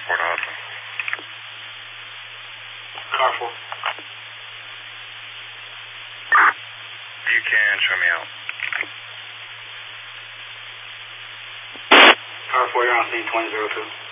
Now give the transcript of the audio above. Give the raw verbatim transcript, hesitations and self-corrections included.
Port Austin. Car four. You can show me out. Car four, you're on scene twenty oh two.